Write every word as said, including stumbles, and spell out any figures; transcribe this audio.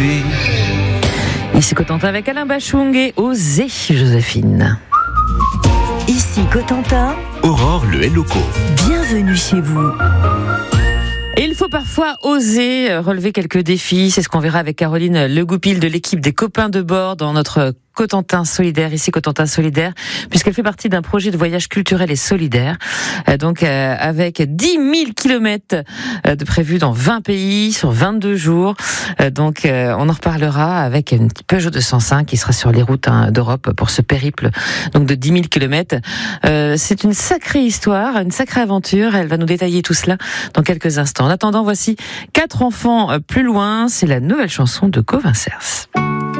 suis. Ici Cotentin avec Alain Bachung et Osez Joséphine. Ici Cotentin, Aurore le Helloco. Bienvenue chez vous. Et il faut parfois oser relever quelques défis. C'est ce qu'on verra avec Caroline Legoupil de l'équipe des Copains de bord dans notre Cotentin solidaire, ici Cotentin solidaire, puisqu'elle fait partie d'un projet de voyage culturel et solidaire. Euh, donc euh, avec dix mille kilomètres euh, de prévus dans vingt pays sur vingt-deux jours. Euh, donc euh, on en reparlera avec une petite Peugeot deux cent cinq qui sera sur les routes hein, d'Europe pour ce périple donc de dix mille kilomètres. Euh, c'est une sacrée histoire, une sacrée aventure. Elle va nous détailler tout cela dans quelques instants. En attendant, voici Quatre enfants plus loin. C'est la nouvelle chanson de Covincers.